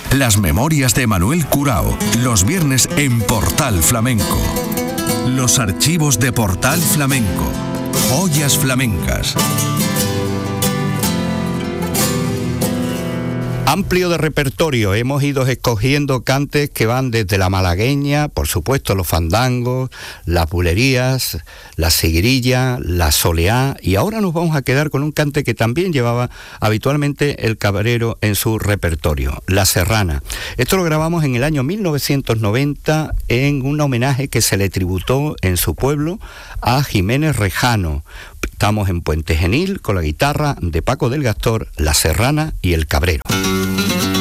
Las memorias de Manuel Curao, los viernes en Portal Flamenco. Los archivos de Portal Flamenco. Joyas flamencas. Amplio de repertorio, hemos ido escogiendo cantes que van desde la malagueña, por supuesto los fandangos, las bulerías, la seguirilla, la soleá, y ahora nos vamos a quedar con un cante que también llevaba habitualmente el cabrero en su repertorio, la serrana. Esto lo grabamos en el año 1990 en un homenaje que se le tributó en su pueblo a Jiménez Rejano. Estamos en Puente Genil con la guitarra de Paco del Gastor, la serrana y el cabrero.